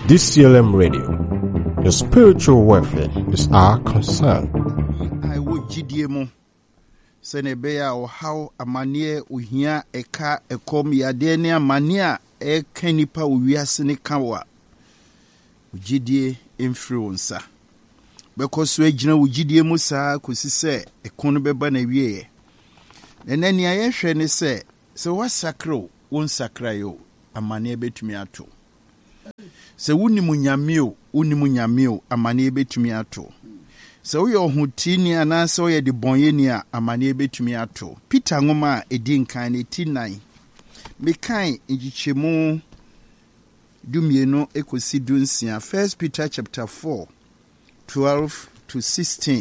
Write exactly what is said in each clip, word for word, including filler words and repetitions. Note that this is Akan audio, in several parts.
D C L M Radio. Your spiritual welfare is our concern. I would G D M. Senebea or how a mania uhia eka ekom yadenia mania e kenipa uwiasene kawa. Ujidie influencer. Because we jina ujidie musa kusise ekono beba na wiye. Neneni ayehwe ne se se wasakro won sakrayo amane betumi ato. Se wuni munyamio wuni munyamio amane betumi ato. Se wo yo hutini anase wo ye de bonyeni a amane betumi ato. Peter ngoma edi nkan ne ti nine. Mekan ngichemu dumieno ekosi dunsia. First Peter chapter four twelve to sixteen.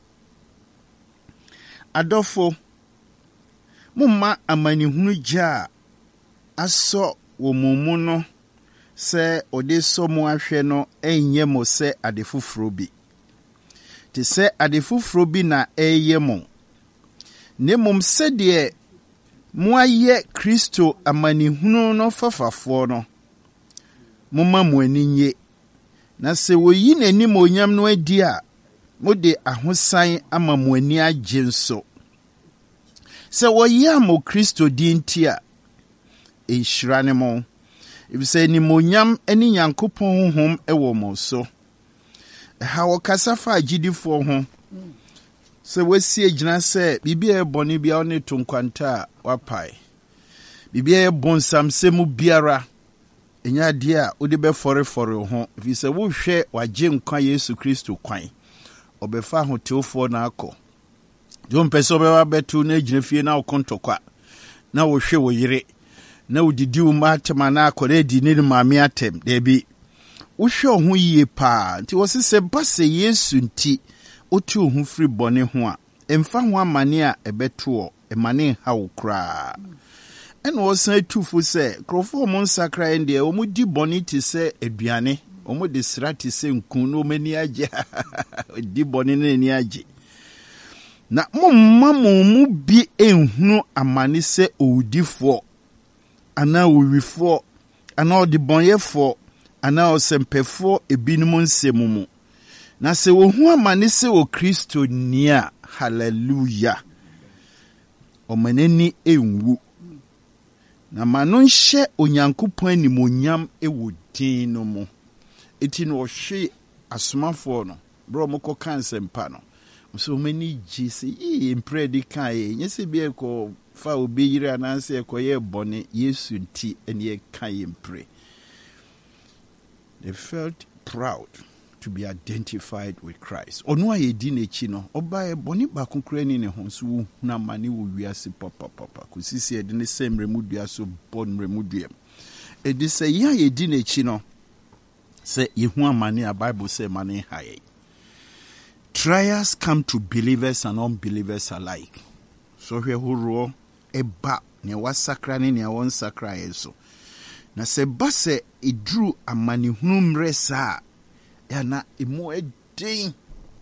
Adofo mumma amani hunu ja aso wo mumu no se ode so mu ahwe no enye mo se adefufuro bi te se adefufuro bi na eye mo ne mum se de mu aye Kristo amani hunu no fafafo no mumma mu aninye na se woyi nani mo nyam no adi a mode ahosan ama mu ani agye nso se woyi amo Kristo di ntia enhyirane mo ibise ni mo nyam ani Nyankopɔn honhom ewo mo so ha wokasa fa agidifo ho se wasi agina se bibia ebone bia one tonkwanta wapai bibia ebonsam se mu biara enya de a odi be fore fore ho fi se wo hwe wagye nkwa Yesu Kristo kwan obefa ho teofo na akọ jo mpese obewa betu na agina fie na okontokwa na wo hwe wo yire na udidi umatema na akọ di ne maame atem debi wo hwe ho yie pa nti wo se base Yesu nti otu ho firi bone ho a emfa ho amane a ebeto emane ha wo kra ena wo san tufu se krofo mo nsakra ende o mu di bone ti se aduane o mu de srati se nkun no mani agye di bone ne ni agye na momma mo mu bi enhunu amane se owudifo ana owifo ana odibonyefo ana osempefo ebinum nsemu na se wo hu amane se o Kristo nia hallelujah o maneni enwu na mano nhye Onyankopɔn animonyam ewo din no mu eti no hwe asomafo no bro moko kansempa no so many jisi e impredi kai nyese bi eko fa obi yire ananse eko ye bone Yesu nti ene ye kai impre. They felt proud to be identified with Christ. Onu aye di nechi no oba e bone ba konkre ni ne ho so na mane wo wiase papa papa kusisi e de ne sem remudua so bon remuduam e de se ya ye di nechi no se ye hu amane a Bible say mane haye. Trials come to believers and unbelievers alike. So here huro eba ne wasakra ne ne won sakra yeso. Na se base idru amani hunu mresa ya na emu edin.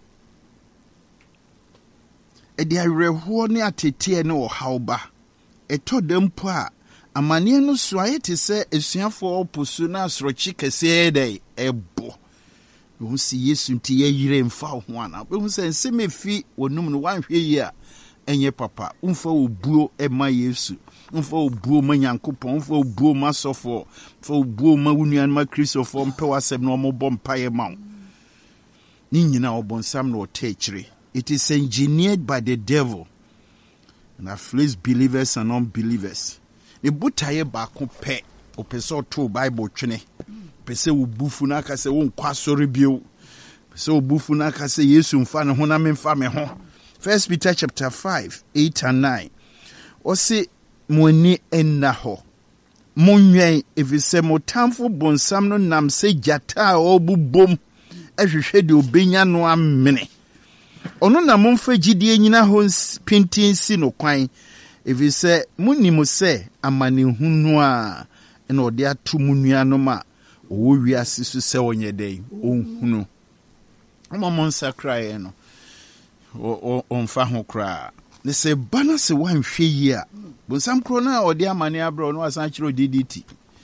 Edi areho ne atete ne wo hawba. Eto dempo a amani no so ayete se esuafo oposu na asrochi kese dey ebo. Wo si Yesu nti ye yire mfa ho ana wo se nsemefi wonum no wanhwe yi a enye papa umfa obuo ema Yesu umfa obuo ma Nyankopɔn umfa obuo ma sofo umfa obuo ma wunuan ma Kristofo mpe wasem no mo bompaye ma ni nyina obonsam no otechire. It is engineered by the devil and afflicts believers and unbelievers. The butaye ba ko pe opeso to Bible twene pese ubufu na kase won kwasori bio pese ubufu na kase Yesu mfa ne ho na memfa me ho. First Peter chapter five eight and nine osi moni enna ho monwen efise motamfo bonsam no nam se jata obubom ehwehwe de obenya no amene ono na momfa gidie nyina ho pintin si no kwan efise munimo se amane hunu a ena ode atomu nuano ma owo wiase so se onye dey onhunu omomon sakrae no o on fa ho kra ne se bana se wanhwe yi a bonsam kro na ode amane abro no asan kiro D D T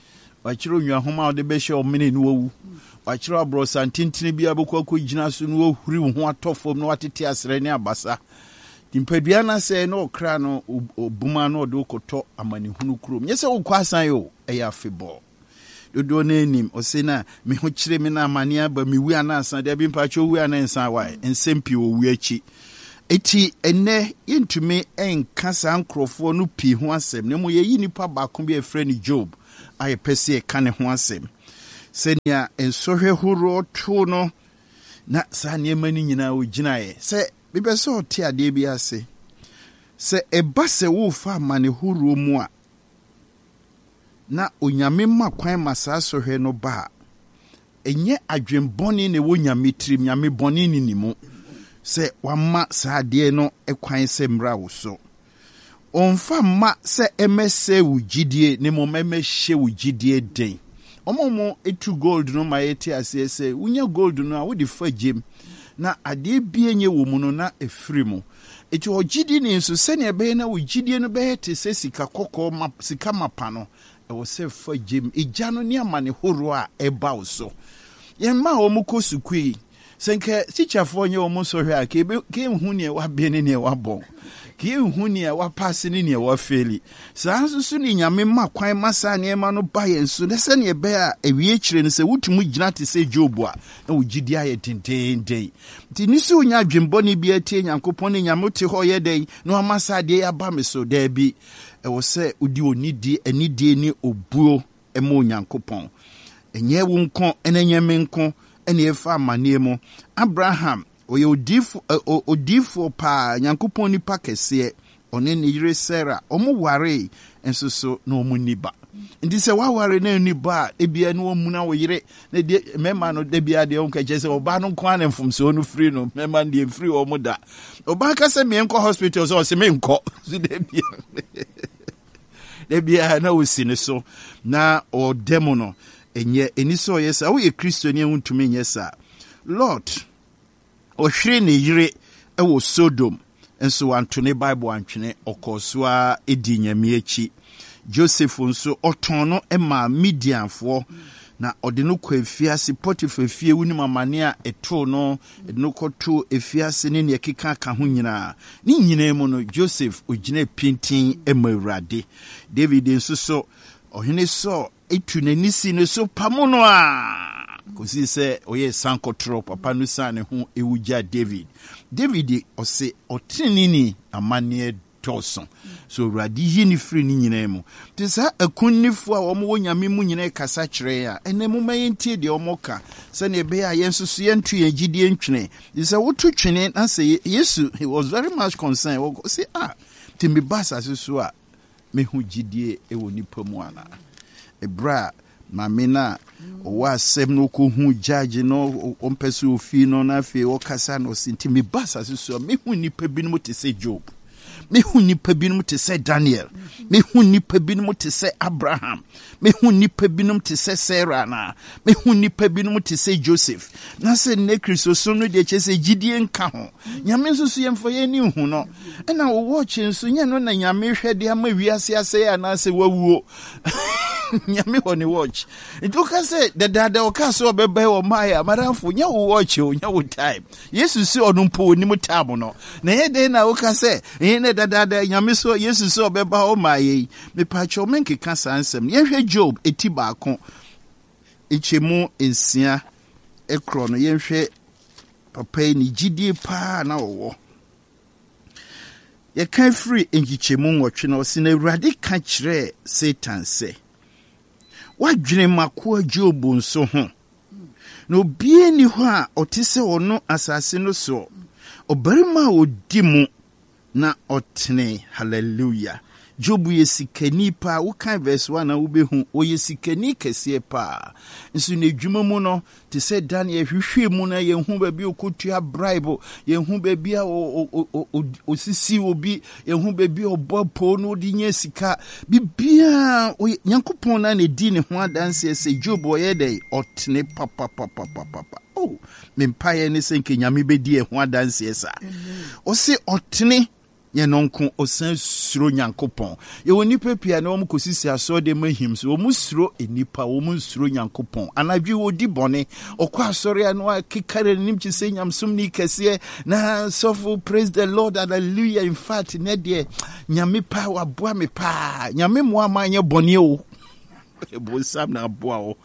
wachiro nwa homa de be hye omene no wu wachiro abrosan tintini bia bokwa ko gina so no huri ho atofom no watete asere ne abasa timpadua na se no okra no obuma no de okoto amanehunu krom nyese wo kwasan yo eya febo dodo na enim osena me ho kire me na amane aba me wi anansa de bi mpacho wi anansa wai ensempi wo wi achi eti ene yentumi enka sa nkrofo no pi ho asem ne mo ye yi nipa ba ko bi efre ni Job aye pese e ka ne ho asem senia ensohwe horo to no na sa ne mani nyina o ginae se bibe so ti ade bi ase se eba se wo fa mane horo mu a na onyame ma kwan masa sohwe no ba enye adwenboni ne wo nyame trim nyame boni ni ni mu se wama sa ade no ekwan se mra wo so onfa ma se emese wo gidie ne mo memehye wo gidie den omomo etu gold no ma yeti ase se unya gold no a wo di fagem na ade bie nye wo mu no na efiri mu eti ogidi ni nso se ne be na wo gidie no be te se sika kokko ma sika mapa no e wo se fagem ejja no ne amane horo a eba wo so yen ma wo mu kosukui senke teacherfo nye wo mu so hwe a ke ke hu ne wa be ne ne wa bon ke hu ne wa pass ne ne wa faili sa so so ni nyame ma kwan masa ne ma no ba ye so ne se ne be a ewie kire ne se wutumu gina te se Job a na wo gidi aye tentenden ti ni so nya dwembo ne bi atie Nyankopon ne nyame te ho ye den no amasa de ya ba me so da bi e wo se odi onidi anidie ni obuo e mo Nyankopon enye wo nko enenye me nko ene efa amane mu Abraham oye odifo odifo pa Nyankopon ni pa kese one ne yire Sarah omo ware enso so na omo niba ndi se wa ware na niba ebia na omu na wo yire na de mema no de bia de onka je se oba no nko ana mfumso no free no mema de free omo da oba ka se me nko hospital so se me nko so de bia de bia na osine so na o demo no enye eniso yesa wo ye Kristo ni huntumi nyesa Lord ohwere ne yire ewo Sodom enso antone Bible antwene okosua edi nyame achi Joseph nso otono ema Midianfo na ode no kwa efiase Potiphar fie wuni mamane a eto no no koto efiase ne ne keka ka ho nyina ni nyina mu no Joseph ogina pintin ema Awurade David nso so ohene so etu nanisi ne so pamono a kosi se oye sankotro papa no sane ho ewuja David David ose otinini amane toson so Awurade yi ni free ni nyina mu te sa akunnifo a omo wonyame mu nyina kasa kire a ene mu mayentie de omo ka se ne be a yensusu yentu yegidie ntwene te sa wotu twene na se Yesu he was very much concerned wo say ah timbi basa so a me hu gidie e woni pamu ana ebra mamina o asem no ko hu judge no ompese ofi no na fe o kasa no sinti me basa so me hu nipa binom te se Job me hu nipa binom te se Daniel me hu nipa binom te se Abraham me hu nipa binom te se Sarah na me hu nipa binom te se Joseph na se ne Kristo so no de che se gidie nka ho nyame so so yemfo ye ni hu no na wo watch nso nya no na nyame hwede ama wiase ase ya na se wawuo nyame woni watch it can say the dada o ka so bebe o maya maramfo nya wo watch o nya wo time Yesu si onumpo ni mu time no na ye de na o ka say e ne dada da nyame so Yesu so beba o maye me pa cho menke ka sansem ye hwe Job eti ba ko echemu ensia ekro no ye hwe papa ni gidie pa na wo ye kan free engichemu nwotwe no se na Awurade ka kire Satan se wadwene makoa Job nso ho no bie ni ho a otise ono asase no so obarima odi mu na otene hallelujah Job yesikani pa wo kan verse one na wo behu o yesikani kese pa nso na dwuma mu no te se Daniel hwehwe mu na ye hu ba bi okotua bribe ye hu ba bi o sisi obi ye hu ba bi obopo no di nya sika bibia Nyankopon na ne di ne ho adanse se Job o ye dey otene papa papa papa oh me mpaye ne se nke nyame be di e ho adanse sa o se otene ye nonko osan suro Nyankopon. Ye woni pepia na omu kosisi aso de mahim so omu suro enipa omu suro Nyankopon. Anadwi wodi bone okwa asori anu akikare nim chi se nyamsum ni kese na sofo praise the Lord, hallelujah. In fact ne de nyame pa waboa me pa nyame mo amanye bone o ebo sam na aboa o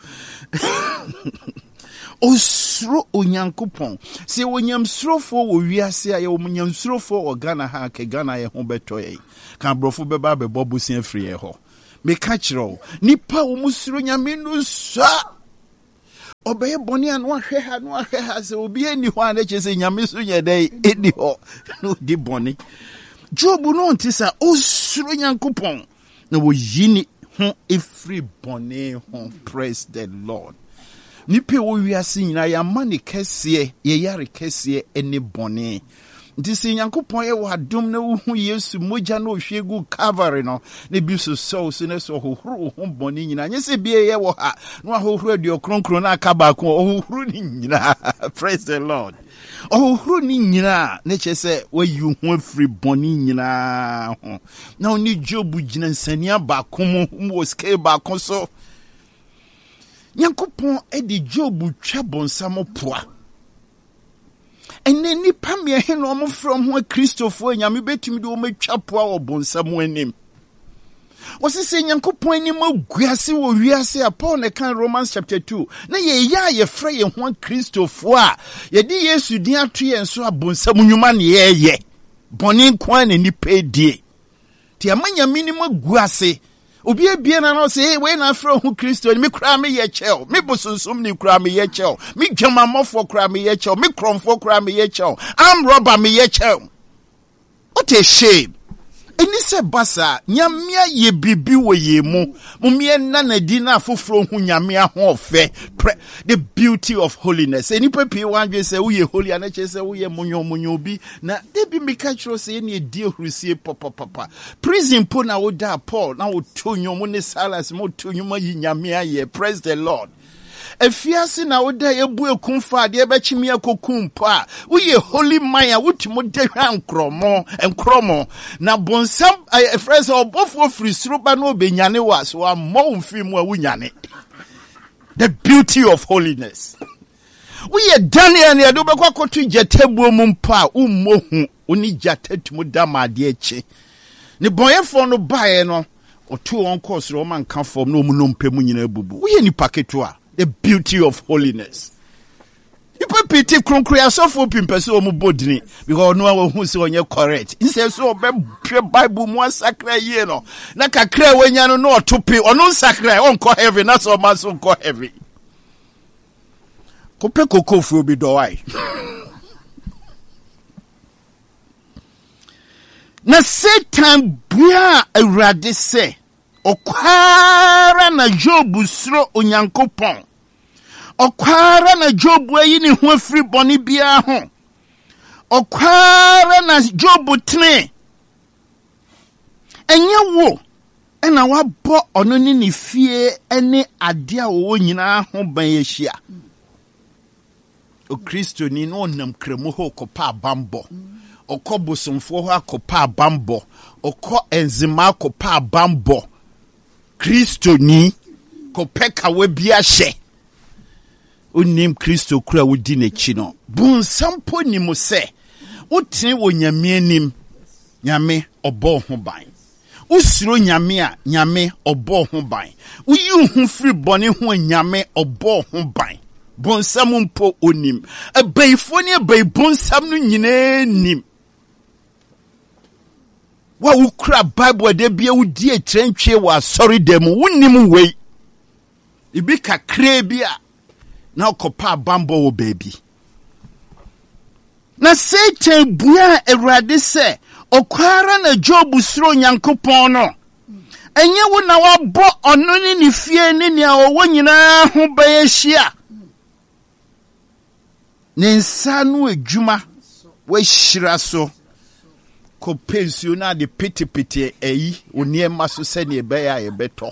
osuro Onyankopon. Se wonyamsurofo wo wiase aye wonyamsurofo o Ghana ha ke Ghana ye ho beto ye kan brofo beba bebo busia free ye ho me ka kire nipa wo musuro nyame no sa obeye boni anu ahwe ha no ahwe ha se obi ani ho ane chese nyame so nye dai edi ho no di boni Job no ntisa osuro Nyankopon na wo yini ho every boni ho. Praise the Lord. Nipe wo wiase nyina ya mane kese ye yare kese ene bone nti se Nyankopon ye wadom na wo hu Yesu moja na ohwegu Calvary no na bi so so so na so hohoro ho bone nyina nye se bie ye wo ha na hohoro adi okronkron na aka ba ko hohoro ni nyina. Praise the Lord. Hohoro ni nyina na chese wayi hu afri bone nyina ho na oni Job gina nsania ba ko mo mo scale ba ko so Nyankopon edi Job twa bonsam poa. Ene nipa me he no mo from ho Christopher nyame betumi de o matwa poa wo bonsam anim. Wose se Nyankopon anim aguase wo wiase a Paul ne kan Romans chapter two. Na ye ya ye frɛ ye ho Christopher a ye di Yesu din ato ye nso abonsam nwuma ne ye ye. Bone kwa ne nipa die. Ti amanya minim aguase. Obi ebie na no say hey we na afro hu Kristo ni me kura me ye chel me bosonsum ni kura me ye chel me dwamamofo kura me ye chel me kromfo kura me ye chel am robber me ye chel. What a shame. Eni se basa nyamia ye bibi wo ye mu mumie na na di na afoforo hu nyamia ho ofe the beauty of holiness. Eni pepi wanwe se wo ye holy ana che se wo ye munyo munyo bi na de bi meka chiro se eni edi ohrusie papa papa prison po na wo da Paul na wo tonyo mu ne Silas mo tonyo ma yi nyamia ye. Praise the Lord. Efiase na woda ebu ekumfa de ebechimi akokumpa uye holy maya wutimo de hwa nkromo nkromo na bonsam efrese obofo frisuruba no benyane was wa mo mfimu a wunyane. The beauty of holiness. Uye Daniel ne do bekwa kotu jetebu mumpa ummohu oni jatetumu damade echi ne boyefo no bae no otu on course ro man kan form no mu no mpemu nyina bubu uye ni paketo a. The beauty of holiness. People pity kronkria so for pimpese o mu bodini because no one who say onye correct. He says so be Bible mo sacred ye no. Na kakra wanya no no topi ono sacred on ko heaven na so man so ko heaven. Kope koko fu bi do wai. Na Satan bua Awurade se okwara na Job suro Onyankopon. Okwara na Job ayi ne ho afiri bone bia ho. Okwara na Job tene. Enye wo ena wabɔ ono ni ne fie ene ade a wo nyina ho ban yehia. O Kristo ni no nam kremu ho kopa bambo. Okɔ bosomfo ho akopa bambo. Okɔ enzima akopa bambo. Kristo ni kopeka we bia hye. Onim Kristo kura wodi n'echi no. Bunsampo ni mo se. Utene wo nyame anim. Nyame obɔ ho ban. Usiro nyame a nyame obɔ ho ban. Uyi hu firi bone ho nyame obɔ ho ban. Bonsam mpo onim. Abaifo ne abai bonsam no nyina nim. Wa ukra Bible de bia wudi etrentwe wa sorry dem wonnim wei. Ibi kakra bia na okopa bambo wo baby. Na Satan bua Awurade se okwara na Job suro Nyankopon no. Enye wo na wabɔ ono ni ne fie ne ne owo nyina ho bayehia. Ne nsa no adwuma we hyira so. Ko pensiona de pete pete eyi oni ema so se ne be ya e beto.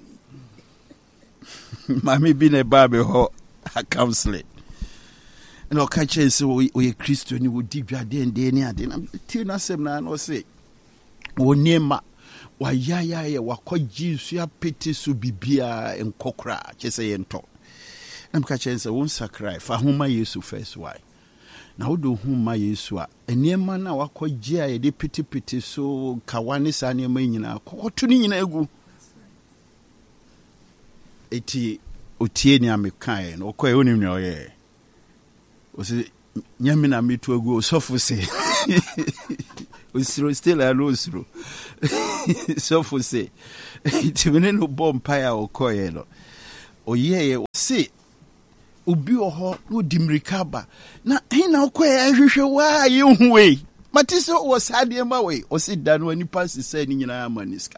Mami bi ne ba be ho counseling. na catch so we Christian ni would deep your day and day and then Tina Semna no say o nema wa ya ya ya wakɔ Jesus ya pete so bibia enkokra kyese yento na mkache nse won sakrai fa homa Yesu first why na wodo homa Yesu a enema na wakɔ gye a yede pete pete so kawane sa ne ma nyina kokoto ni nyina egu eti otie ni amekae no okɔ e onim ne oyɛ o se nyame na metu egu osofo se osiro still a no osiro sofo se tibene no bompa ya okɔ ye no oyeye o se obi oho no dimrika ba na hin na okɔ ye ahwehwe wa ye huwe matiso wo sade ma we o se da no ani pass se ni nyina amaniska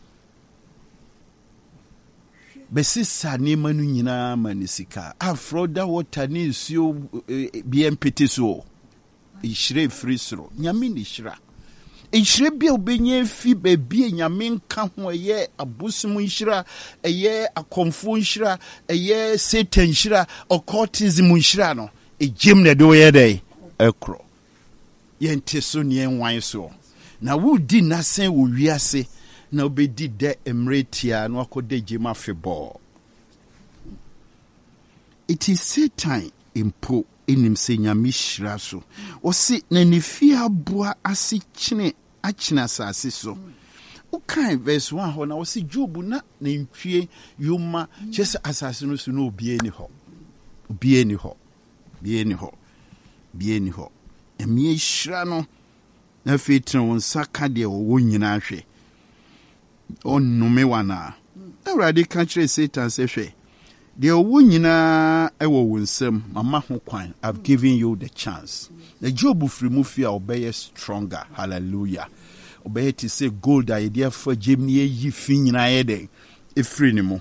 besisa ni manu nyina manisika afroda water ni nsuo bi empete so ihire free soro nyame ni hira ihire bi obenye fi baabi nyame nka ho ye abosum hira eye akomfo hira eye satan hira occultism hira no ejim na do ye dey ekro yente so ne enwan so na wudi nasen wo wiase na obedi de emretia no akode jema febo it is Satan impo enim se nyame hira so o si na nifi aboa ase kyene akyena asase so o kan verse one ho na o si Job na na ntwie yoma kyese asase no so na obie ni ho obie ni ho bie ni ho bie ni ho emie hira no na fetren won saka de wo nyina hwe onnume wana awrade kan kire Satan se hwe de owo nyina ewo wonsem mama ho kwan I've given you the chance the Job free mu fi a obey stronger hallelujah obey to say gold idea for Jimmy yi fi nyina ye den e free ni mu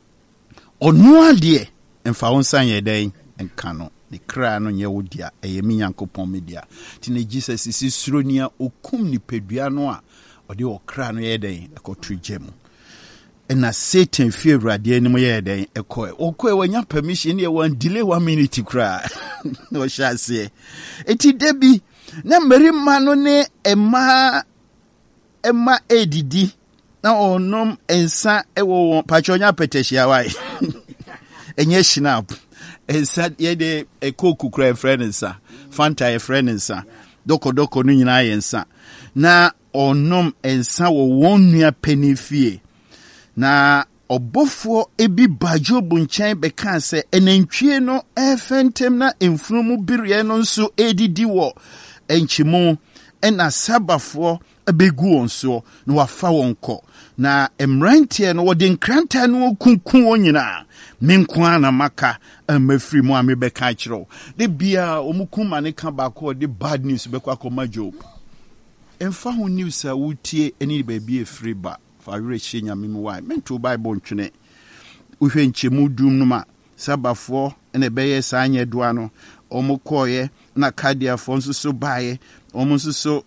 onu ade emfa wonsan ye den enka no ne kra no nye wodia eyemi yankopon media ti ne Jesus si suronia okum ni pedua no a ode okra no ye den ekotu gemu na Satan fear rade anim ye den ekoe okoe wanya permission ye wan delay one minute kra no shase eti debi na mmarima no ne ema ema edidi na onom ensa ewo pachonya peteshia wai enye shinap ensa ye de ekoku kra friend ensa fanta e friend ensa doko doko no nyina yensa na onom ensa wo wonnua penifie na obofo ebi bajobu nchen beka se enantwie no efentem na emfunumu biriye no nso edidi wo enchimu ena sabafo abegu onso no wafa wonko na emrantie no wode nkranta no kunkun onyina menkwa na maka amafiri mu amebeka kiro de bia omukuma ne ka ba ko de bad news bekwa ko Job emfa ho news a wutie eni baabi efiri ba fa reche nyame mu wai mento bible ntwene uhwe nchemu dum numa sabafo ene beye sanye doa no omukoye na kadiafo nso so baye omunso so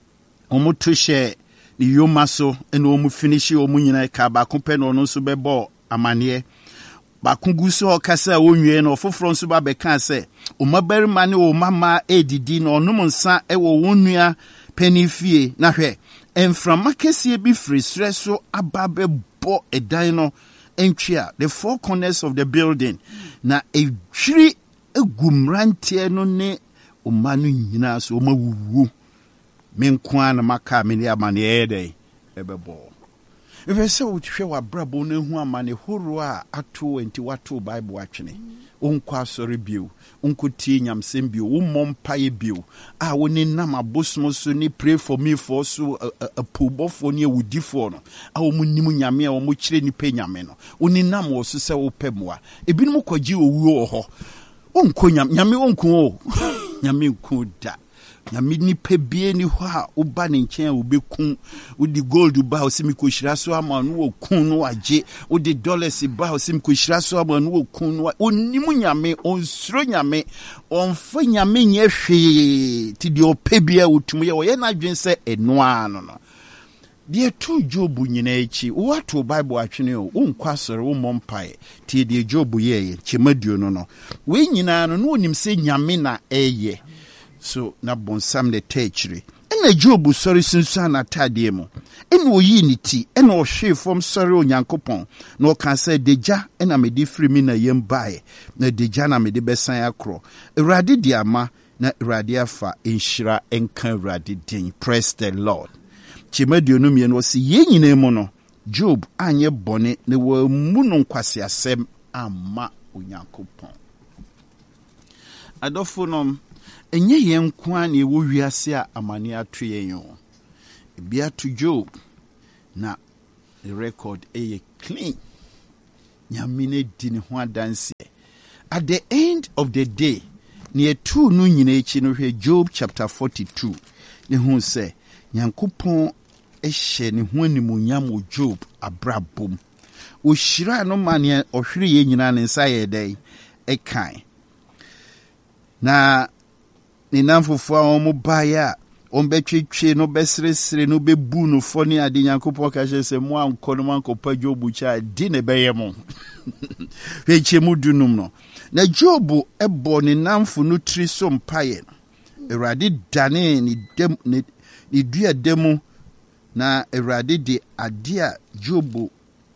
omutushe ni yomaso ene omu finishi omu nyina ka ba kompe no no so bebo amane ba kunguso okasa onwie no foforo nso ba beka se o mabarima ne o mama edidi no onum nsa ewo wonua penifie na hwe enframa kese bi frisre so ababe bo edan no entwia the four corners of the building na edwiri egumrantie no ne o manu nyina so o mawuwu menkwa na maka me ne amane ede ebebo if say wo hwe wa brabo na hu amane horo a ato enti wato bible atwene onkwa sori bio onkotie nyamsem bio wo mompaye bio a woni nam abosom so ni pray for me for so a pobofo ne wudifo no a wo munim nyame a wo mo kire ni pe nyame no woni nam wo so se wo pemwa ebinom kwaji owuo ho onko nyame nyame onko o nyame nko da nyame ni pebie ni ho a oba ne nchen a obekun odi gold ba o simi ko hira so ama no okun no age odi dollars ba o simi ko hira so ama no okun no onimu nyame onsuro nyame onfa nyame nye hwe ti de opebie otum ye wo ye na dwen se eno ano no deɛ to Job nyina echi what to Bible atwene o unkwa sɔre wo mompae tie deɛ Job yɛɛ kyemaduo no no we nyina no no onim sɛ nyame na ɛyɛ so na bonsam de tɛkyire ɛna Job sɔre sunsuan atade mu ɛna oyi ne ti ɛna ɔhwe fam sɔre Onyankopɔn na ɔka sɛ degya ɛna mede firi mi na yɛm bae na degya na mede bɛsan akorɔ Awurade di ama na Awurade afa nhyira enka Awurade din. Praise the Lord. Kyemaduo no mmienu ɔsi yɛn nyinaa mu no Job anyɛ bɔne na wamu no nkwasiasɛm amma Onyankopɔn. Adɔfo nom enye yɛn nko a na ɛwɔ wiase a amane ato yɛn o. Ebi ato Job na the record ɛyɛ clean. Nyame ne di ne ho adanse. At the end of the day, ne ɛtu no nyina akyi no hwɛ Job chapter forty-two. Ne ho sɛ Nyankopɔn ɛhyɛ ne ho animuonyam wɔ Job abrabom. Ohyira no ma ne ɔhwere yɛ nyina ne nsa yɛ dɛn ɛkan. Na ne namfofo a wɔn baeɛ a wɔn bɛtwetwe no bɛseresere no bɛbu no fɔ ne ade Nyankopɔn ka hyɛ sɛ mo ankɔ no mankɔpa Job kyɛ di ne bɛyɛ mo. Hwɛ mu dunum no. Na Job ɛbɔ ne namfo no tiri so mpaeɛ no. Awurade dane ne dem ne ne dua demu na Awurade de ade a Job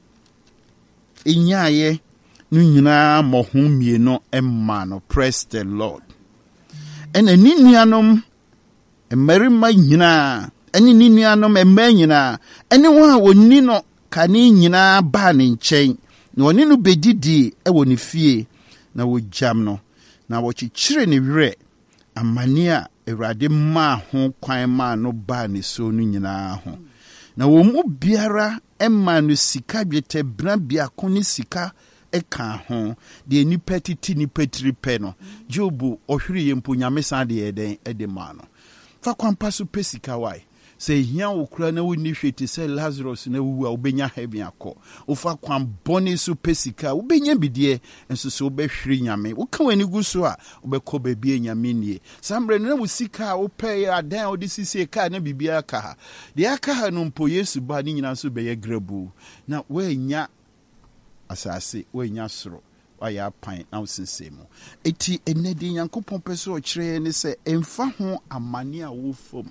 enyaayɛ no nyinaa mmɔho mmienu ɛmma no. Praise the Lord. Ɛna ne nuanom mmarima nyinaa ɛne ne nuanom mmaa nyinaa ɛne wɔn a wɔni no kane nyinaa baa ne nkyɛn na wɔne no bɛdidi ɛwɔ ne fie na wɔgyam no na wɔkyekyere ne werɛ amane a Awurade maa ho kwan maa no baa ne so no nyinaa ho na wɔn mu biara ɛmaa no sika dwetɛ bena biako ne sika ɛka ho de nipa titi nipa tiri pɛ no Job ɔhwere yɛ mpo Nyame san de yɛden ɛde maa no fa kwampa so pɛ sika wae sɛ hia wo kura na wonni hwɛ te sɛ Lazarus na wuwu a wobɛnya heaven akɔ wofa kwan bɔne so pɛ sika wobɛnya bidie nso so wobɛhwere Nyame woka wani gu so a wobɛkɔ baabi a Nyame nie sambre na wo sika a wopɛ adan a wode sisi ka na bibia ka ha de aka ha no mpo Yesu ba ne nyina so bɛyɛ grabu na woanya asase woanya soro wayɛ apan na wosensɛ mu eti enedi Nyankopɔn pɛ so ɔkyerɛ ne sɛ emfa ho amane a wo fom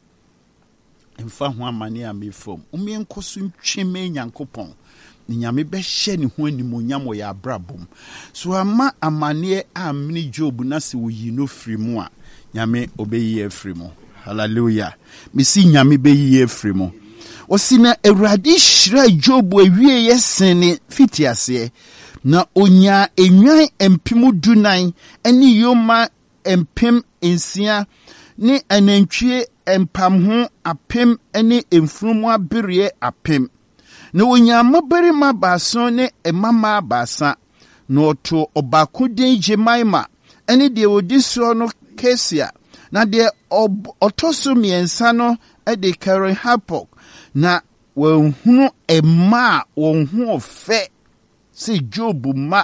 emfa ho amane a me fom umien koso ntweme Nyankopɔn ne Nyame bɛhyɛ ne ho animonyam wɔ yɛ abrabom so ama amane a mini Job na se wo yi no firi mu a Nyame obeyi afiri mu. Hallelujah. Misi Nyame beyi afiri mu. Osina Awurade hyira Job awie yɛsene fitiaseɛ na onya enwan empem dunan ɛne yoma empem nsia ne anantwie empam ho apem ɛne emfunumu abereɛ apem na onya mabarima baaso ne emama baasa na ɔto ɔbaako den Jemaima ɛne deɛ odi so no Kesia na deɛ ɔtɔ so mmiɛnsa no ɛde Karen Hapok na wɔhunu ɛma a wɔn ho ɔfɛ sɛ Job ma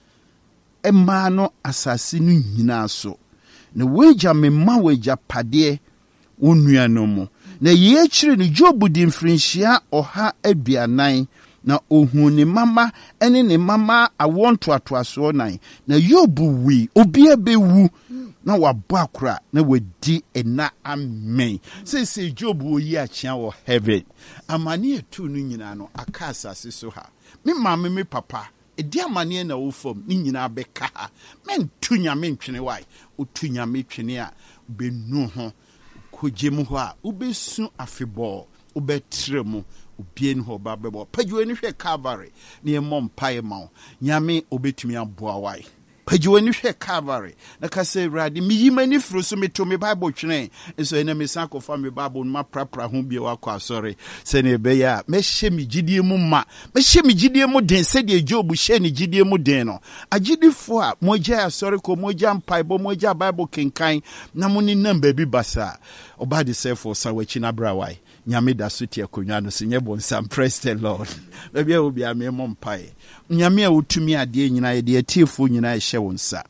ɛma no asase no nyinaa so na wɔagya me ma wɔagya padeɛ wɔnnua no mu na yie kyerɛ no Job di mfirinhyia ɔha aduanan na ohun ne mama ɛne ne mama awɔ ntoatoasoɔ nan na Job wi obia bɛwu na wabɔ akora na wadi ɛna amen sɛ Job wɔ yi akyea wɔ heaven amane etu no nyinaa no aka asase so ha me maame me papa edi amane na wo fam ne nyinaa bɛka ha men tu Nyame ntwene wai otu Nyame twene a benu ho kogye ho a ubesu afebɔ ubetre mu obie no ba bɛbɔ pagyo ni hwɛ Calvary ne emom pae ma Nyame obetumi aboa wai pagyo ni hwɛ Calvary na ka sɛ Awurade miyi mani furu so meto me Bible twene nso ena me san kofa me Bible no ma prapra ho bia wakɔ asɔre sɛ ne be ya mɛhyɛ me gidie mu ma mɛhyɛ me gidie mu den sɛ de Job hyɛ ne gidie mu den no agidifo a mogya asɔre ko mogya mpaebɔ mogya Bible kenkan na mo ni namba bi basa oba de sɛ for sa wachi na bra wai Nyame da so tie konwa no se nyebo nsam. Praise the Lord. Bia obi ame mo mpae Nyame a wotumi ade nyina ye de atiefo nyina hyɛ wo nsa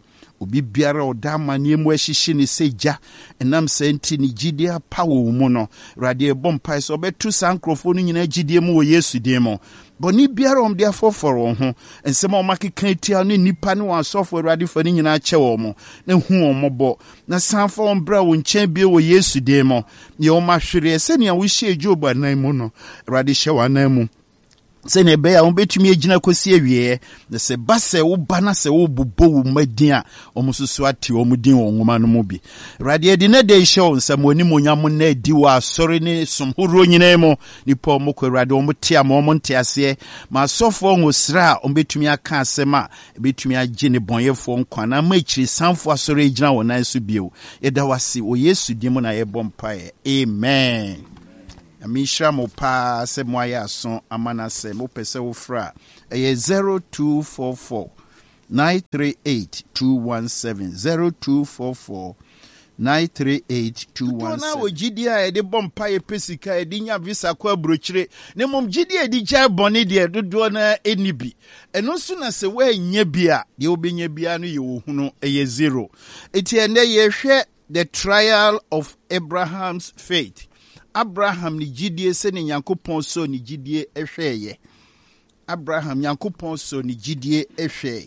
obi biara oda amane mu ahihye ne seja enam senti ne gidie pa wo mu no Awurade e bompa so obetu sankrofo no nyina gidie mu wo Yesu din mu boni biara om dia foforo ho ensema o makeka tia no nipa ne wasofo Awurade fa ni nyina ache wo mo na hu o mobo na sanfa on bra wo nchen bie wo Yesu din mu ye o mahwere se ne a wo hye Job anan mu no Awurade hye wa nan mu se ne be ya on betumi agina kosi awie na se ba se wo ba na se wo bobo wo madin a omususu ate wo mudin wo nwoma no mu bi Awurade edi na de hye wo nsam oni monyam na edi wa asore ne somhoro nyina mu nipa mo ko Awurade wo tia mo mo ntiase ma sofo ngosra on betumi aka asema betumi age ne bonyefo nkwa na ma chiri sanfo asore agina wo nan so bio yeda wase wo Yesu di mu na ye bompae amen. Amisha mo pa se mo aya so amana se mo pese wo fra e zero two four four nine three eight two one seven zero two four four nine three eight two one seven. Na wo gidia e de bompa e pesika e de nya visa kwa brochire ne mom gidia e di ja bone de dodo na enibi eno so na se wa nya bia de obenya bia no ye wo hunu e zero eti ene ye hwe the trial of Abraham's faith. Abraham ni gidie se ni Nyankopon so ni gidie ehweye. Abraham Nyankopon so ni gidie ehweye.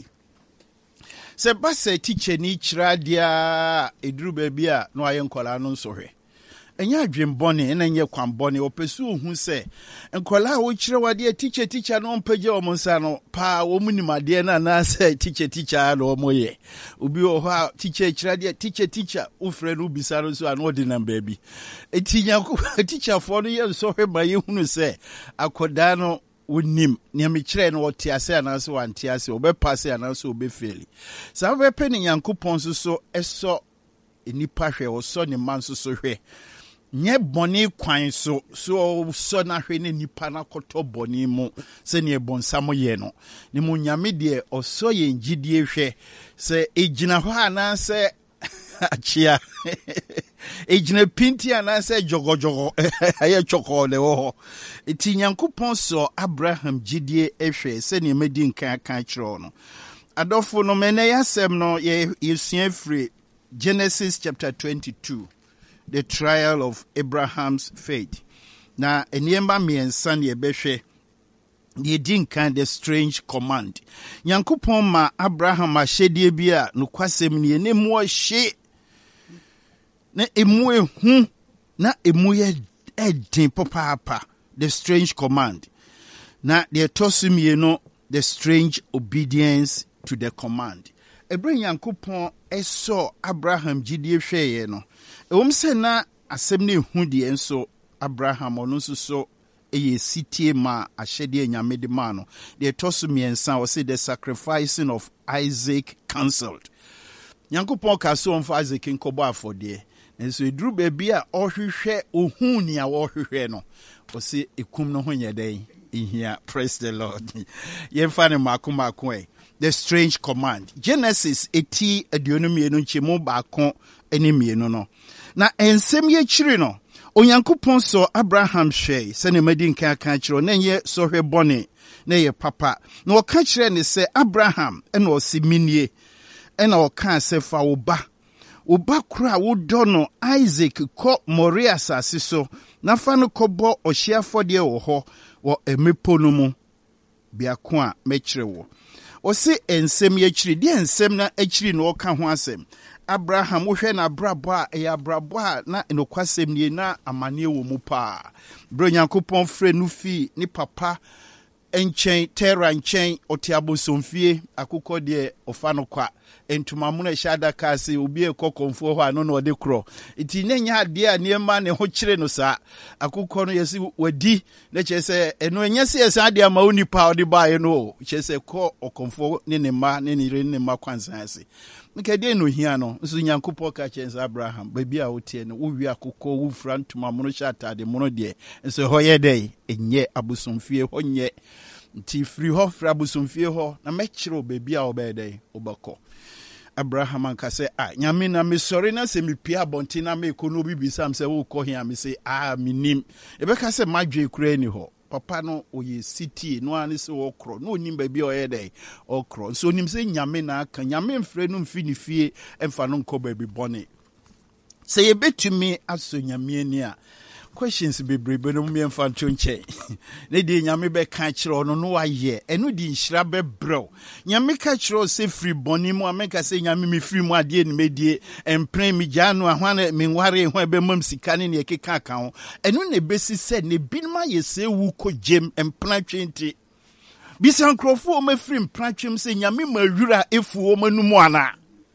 Se ba se teacher ni kira dia eduru ba bia no aye nkola no so hwe. Enya adwembone na nye kwambone opesu ohu se nkola wo kire wade teacher teacher no mpaje o monsa no pa wo munimade na na se teacher teacher no moye obi o ha teacher kire de teacher teacher ufre no bisa no so ano de number bi etinya ko teacher fo no ye so hwe ba ye hunu se akoda no wonim ne me kire no wote ase ana so wante ase obepasse ana so obefeli sa we peni Nyankopon so so eso enipa hwe wo so ne man so so hwe nye boni kwan so so so na hwe ne nipa na koto boni mu se ne bonsamo ye no ne mu nyame de oso ye ngidie hwe se ejina ho ana se achia ejina pinti ana se jogojogo aye choko le ho eti Nyankopon so Abraham gidie ehwe se ne medi nkan kan kiro no adofo no mene yasem no ye yesua free Genesis chapter twenty-two, the trial of Abraham's faith. Na eniemba miensa ne ebehwe ye din kan the strange command. Nyankopon ma Abraham ahyedie bi a no kwasem ne ne mu ohye na emu ehu na emu ye edin papa the strange command. Na the tosumie no the strange obedience to the command. Ebren Nyankopon eso Abraham gidie hweye no ewom se na asem na ehu de enso Abraham ono nso so eye sitie ma ahyede nyame de ma no de toso miensa o say the sacrificing of Isaac cancelled. Nyankopon ka so on for Isaac nkobo afode enso eduru ba bia ohwehwe ohun ni a ohwehwe no o say ekum no ho nyeden ihia. Praise the Lord. Yemfa ne makoma akon the strange command. Genesis eti aduonu mienu nchemu baako ene mienu no. Na ensem ye chiri no. Onyankopon so Abraham hwe se ne madi nkan kan chiro na ye so hwe bone na ye papa. Na o ka chire ne se Abraham ena o si minie ena o ka se fa wo ba. Wo ba kura wo do no Isaac ko Moria asase so na fa no kobo ohia fode wo ho wo emepo no mu biako a mechire wo. O se ensem ye chiri di ensem na achiri no ka ho asem. Abraham wohwe na brabo a e abrabo a na enokwasem nie na amane wo mu pa. Bro Nyankopon frɛ no fi ni papa enchen Terra nchen otiabosomfie akukọ de ofa no kwa entuma mu na hyada ka se obi ekokonfo ho ano na ode kro iti nenya ade a niema ne ho kire no sa akukọ no yesi wadi na chese eno enya se yesa ade ama oni pa ode bae no chese ko okonfo ne ne ma ne ne ne ma kwansan ase nkede no hia no nso Nyankopon ka chense Abraham baby a wotie no wo wi akukọ wo fra ntuma mu no hyata de mu no de nso ho ye dai enye abosomfie ho nye nti free ho fra abosomfie ho na mekire baby a obede obako. Abraham anka say ah nyame na me sorry na se me pia bonti na me ko no bibisa am say wo ko hia me say ah minim e be ka say madwe kura ni ho papa no oye city no ani se okro no onim ba bi oye dey okro so onim se nyame na aka nyame mfre no mfi ni fie emfa no nko ba bi bone se ye betumi aso nyame ani a questions bebrebe no me mfa ntonche ne di nyame be ka kire no no waye eno di nhira be brew nyame ka kire se free boni mu ameka se nyame me free mu ade ni medie empren mi janu ahwane me nware ho ebe mam sika ne ne keka aka ho eno ne besi se ne binma ye se wu ko jem empran twenti bisan krofo o ma free empran twem se nyame ma wura efu o manumu ana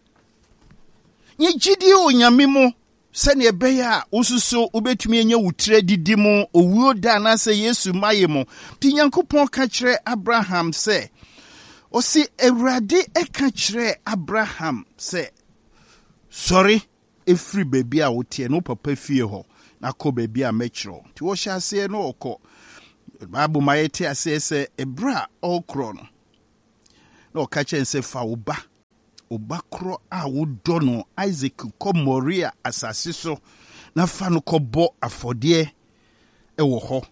nye gidi o nyame mu sene ebeya ususo ubetumi enye wutre didi mu owuo da na se Yesu maye mu ti Nyankopon ka kire Abraham se osi Ewurade e ka kire Abraham se sorry efri baby a wotie no papa fie ho na ko baby a mekiro ti wo sha se no okọ babu mayete ase se ebra okro no no ka kire se fa wo ba obakro a wodo no Isaac ko Moria asase so na fa no kɔbɔ afɔde ɛwɔ hɔ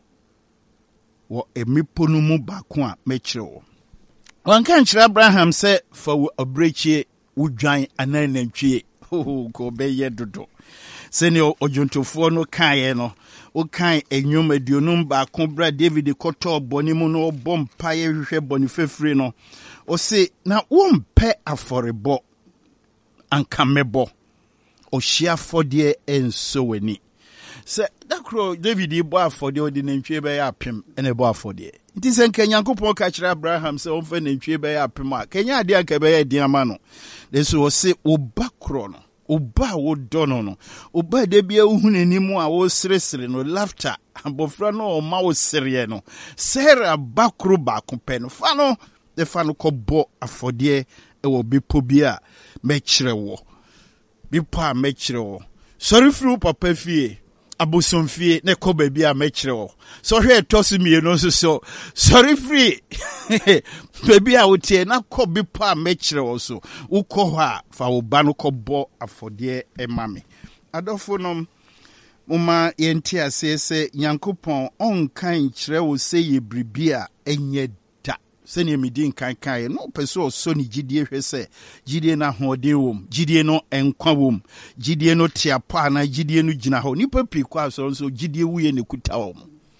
wɔ emipo no mu baako a mɛkyerɛ wo wanka nkyerɛ Abraham sɛ fa wo abrechie wodwan ananantwie ho ko bɛyɛ dodo sɛne ojontofo no kae no o kan enyom aduonum baako bra David kɔtɔ bɔne mu no bɔ mpae hwehwɛ bɔne fefre no o se na wompe aforebo anka mebo o hia fodie enso weni se dakro David bo afodie odi nantwie be ya apem ene bo afodie nti se nka Nyankopon ka kire Abraham se onfa nantwie be ya apem a kenya ade anka be ya di ama no de so o se obakro no oba wo dono no oba de bia uhunanimu a wo seresere no laughter abofra no o ma wo sere no Sarah bakro ba kompe no fa no de fa no kɔbɔ afɔde e wo bipo bia mɛkyerɛ wo bipo a mɛkyerɛ wo sorry fru papa fie abosom fie ne kɔ ba bia mɛkyerɛ wo so hwɛ tosu mie no so so sorry free baby a wotie na kɔ bipo a mɛkyerɛ wo so wokɔ hɔ a fa wo ba no kɔbɔ afɔde e mame adɔfo no moma yɛnti ase sɛ Nyankopɔn ɔnkan kyerɛ wo sɛ ye bribia enye sene medin kan kan no peso so ni gidie hwe se gidie na hoden wom gidie no enkwa wom gidie no tiapa na gidie no gina ho nipa pi kwa so so gidie wuye ne kuta wom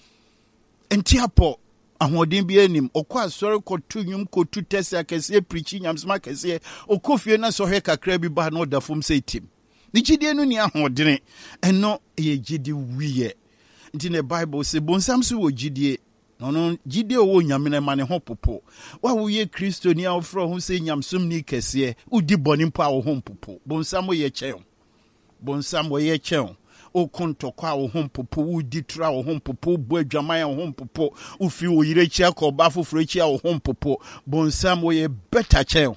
entiapo ahoden bi anim okwa asore kotu nwum kotu tese akese preachi nyamsma akese okofie na so hwe kakra bi ba na odafom se tim ni gidie no ni ahoden eno ye gidie wiye nti ne Bible se bonsam so wo gidie no no gide owo nyame na mane ho popo wa wo ye Kristo ni awfro ho se nyamsom ni kese udi boni mpo a wo ho popo bonsam ye kyen bonsam wo ye kyen o kontokwa wo ho popo udi tra wo ho popo bu adwaman wo ho popo ufi wo yire chi akoba foforo chi a wo ho popo bonsam wo ye better kyen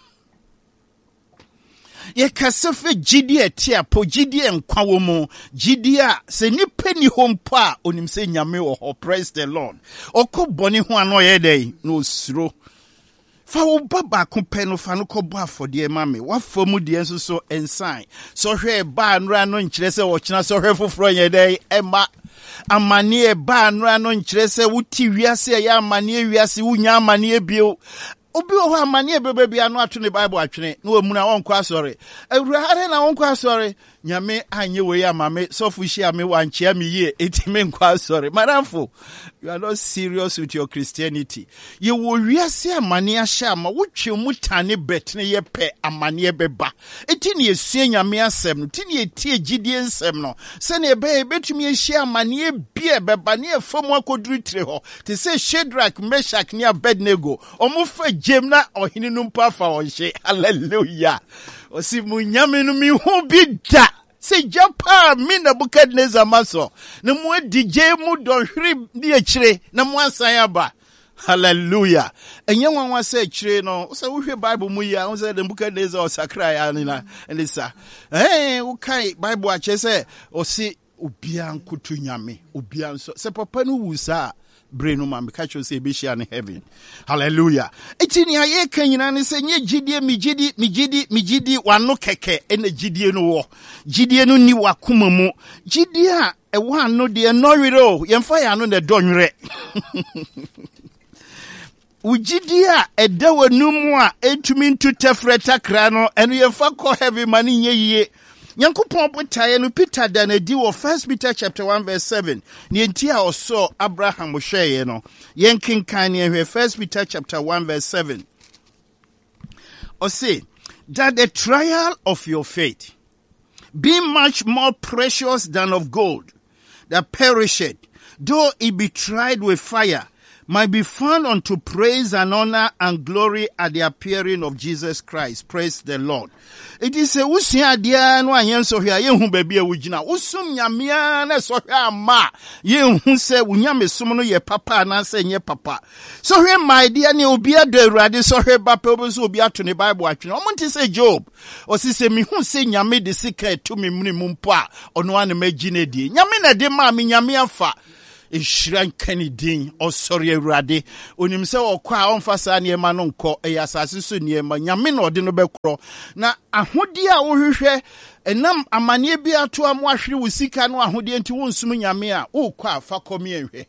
ye kasefe gidi etia po gidi enkwa wo mu gidi a se nipa ni hompo a onim se nyame wo ho praise the Lord okoboni ho ano ye dey no suro fa wo baba kompe no fa no kɔbɔ afɔde ma me wa famu de enso so ensan so hwe ba anura no nkyerɛ sɛ wo kyena so hwe foforo ye dey ema amane e ba anura no nkyerɛ sɛ wuti wiase ya amane wiase wunya amane bio obi o ha mani ebebe bia no ato ne Bible atwene na omuna wonkɔ asɔre awurade na wonkɔ asɔre nyame anye we ya mame sofu hia me wankyea me yie etime nkɔ asɔre maramfo you are not serious with your Christianity you wo wiase amane ahya ma wotwe mutane bet ne ye pɛ amane beba eti ne esue nyame asɛm no ti ne etie gidie nsɛm no sɛ ne ebe betumi ehia amane bia beba ne efamu akoduru tire hɔ te sɛ Shadrach Meshach ne Abednego omo fa jem na ohini no mpa fa wonhye hallelujah osi munyame no mi hu bi da se japa mi Nebukadnezar maso na mu adije mu dohwere di akire na mu ansan aba hallelujah enye nwanwa se akire no so wo hwe Bible mu ya wo se Nebukadnezar osakra ya ni na elisa eh wo kai Bible a che se osi obia nkoto nyame obia nso se papa no wusa brenu ma mekacho se be share in heaven hallelujah eti ni aye kan nyina ne se nye gidie mi gidi mi gidi mi gidi wano keke ene gidie no wo gidie no ni wakoma mu gidie a e one no de no wiro yemfa ya no na donwere Ujidia e dawa numwa etumi ntu tefreta kra no eno yemfa ko heavy money nye ye Nyankopon botaye no Peter dan adi wo First Peter chapter one verse seven ne ntia oso Abraham hweye no yenkenkan ne hwe First Peter chapter one verse seven or say that the trial of your faith being much more precious than of gold that perisheth, though it be tried with fire, might be found unto praise and honor and glory at the appearing of Jesus Christ. Praise the Lord. It is a usia dia no ayen so hia ye hu ba bia wugina usum nyamea na so hia ma ye hu se unyame sum no ye papa na se nye papa so hia my dia ne obi ado awurade so hia ba pe obi so obi ato ne Bible atwene o monte se Job o si se mi hu se nyame de secret to me muni mumpo a ono ane magine di nyame na de ma me nyame afa Ishran Kennedy or sorry Rade unim se okwa onfasa niema no nko e asase so niema nyame na ode no bekro na ahode a wo hwehwe enam amane bi ato am ahwere wo sika no ahode enti wo nsum nyame a wo kwa afa komi ehwe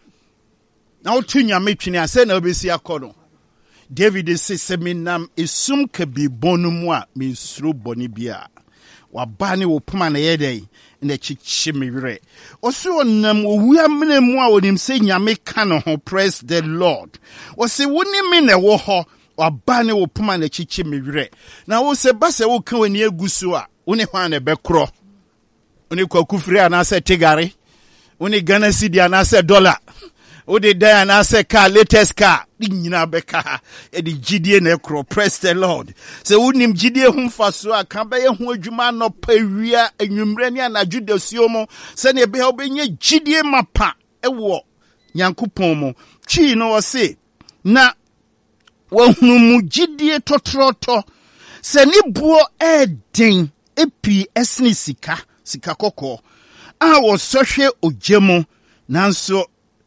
na wo tu nyame twene ase na obesi akono David se seminam esum ka bi bonu mu a me suro boni bia wabane wo puma na yedai na chichi miwire oso onam owua mene mu a onim se nyame ka no ho. Praise the Lord. Ose woni me na wo ho wabane wo puma na chichi miwire na wo se ba se wo ka wani agusu a woni hwan na bekro woni kwakufiri anase tigare woni Ghana cedi anase dollar Ode da na se car latest car di nyina beka e di gidie na ekro. Praise the Lord. Se wonim gidie hu mfaso a kan be ye hu adwuma no pawia anwumre ne anadwo dasio mo se ne be obenye gidie mapa ewo Nyankopon mo twi no wo se na wahunu mu gidie totroto se ni buo eden epi esni sika sika kokko a wo sohwe ogyemo nanso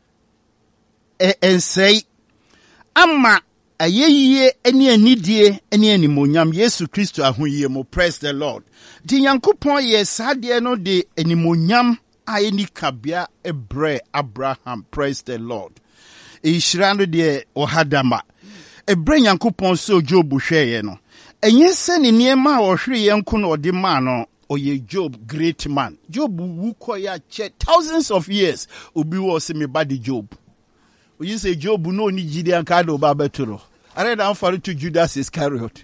e ensei ama ayeye eni anidie eni animonyam Yesu Kristo ahoyie mo. Praise the Lord. Di Nyankopon ye sade no de animonyam a eni kabia ebre Abraham. Praise the Lord. E shirano de ohadama ebre Nyankopon so Job hweye no enye se ne niema a ohwere yenko no ode ma no oye Job great man. Job wu koya che thousands of years obi wo se me body Job. You say Job no ni jidi an kado ba beturo. Are na onfa to Judas Iscariot.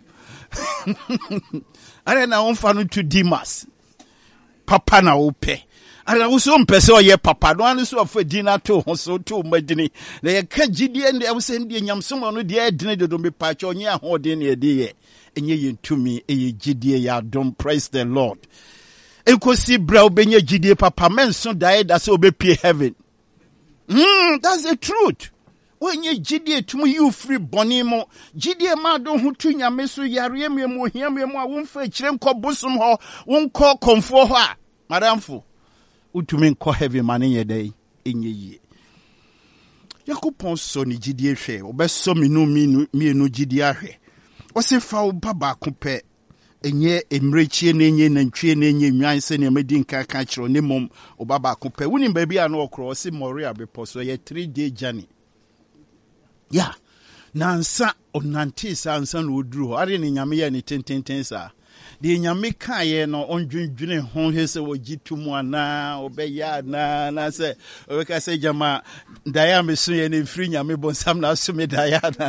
Are na onfa to Demas. Papa na ope. Are na so mpese oye papa no anu so afa dina to ho so to madini. Na ye ka jidi en de awse ndi nyamsom no de edine de do me pa che onye ahode na ede ye. Enye yentumi eye jidi ya dom. Praise the Lord. Enkosi bra obenye jidi papa menso dae da se obepie heaven. Hmm, that's the truth. When you jidie to you free bonimo, jidie ma do hu tu nyame so yare me mo hia me mo a won fa kire nko bosum ho, won ko komfo ho a, madamfo. Utumi nko heavy mane ye dai enye yie. Yakopon so ni jidie hwe, obeso minu minu mienu jidie ahwe. Ose fa wo baba kope enye emrechie na enye nantwie na enye nwan se ne medi nka ka kiro ne mom obaba kope woni ba bia na okro se Moria beposo ye three day journey ya nansa onante sa ansa na oduru are ne nyame ya ne tententen sa de nyame ka ye no ondwendwene ho hese wogitu mu ana obeya na na se obeka se jama daya meso ye ne free nyame bonsam na so me daya na